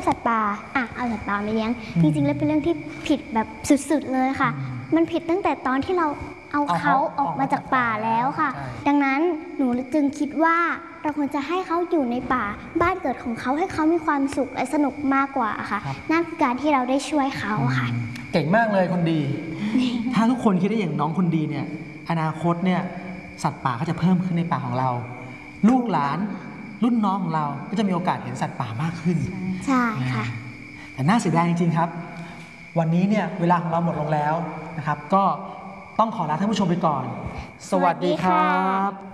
สัตว์ป่าเอาสัตว์ป่ามาเลี้ยงจริงๆแล้วเป็นเรื่องที่ผิดแบบสุดๆเลยค่ะมันผิดตั้งแต่ตอนที่เราเอาเขาออกมาจากป่าแล้วค่ะดังนั้นหนูจึงคิดว่าเราควรจะให้เขาอยู่ในป่าบ้านเกิดของเขาให้เขามีความสุขและสนุกมากกว่าค่ะนั่นคือการที่เราได้ช่วยเขาค่ะเก่งมากเลยคนดีถ้าทุกคนคิดได้อย่างน้องคนดีเนี่ยอนาคตเนี่ยสัตว์ป่าก็จะเพิ่มขึ้นในป่าของเราลูกหลานรุ่นน้องของเราก็จะมีโอกาสเห็นสัตว์ป่ามากขึ้นใช่ค่ะแต่น่าเสียดายจริงๆครับวันนี้เนี่ยเวลาของเราหมดลงแล้วนะครับก็ต้องขอลาท่านผู้ชมไปก่อนสวัสดีครับ